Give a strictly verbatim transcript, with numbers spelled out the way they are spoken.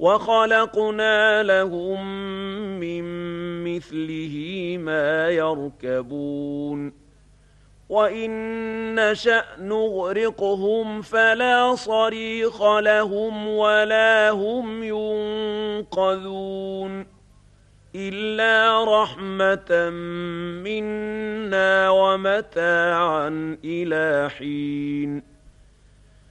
وَخَلَقْنَا لَهُم مِّن مِّثْلِهِ مَا يَرْكَبُونَ وَإِن نَّشَأْ نُغْرِقْهُمْ فَلَا صَرِيخَ لَهُمْ وَلَا هُمْ يُنقَذُونَ إِلَّا رَحْمَةً مِّنَّا وَمَتَاعًا إِلَىٰ حِينٍ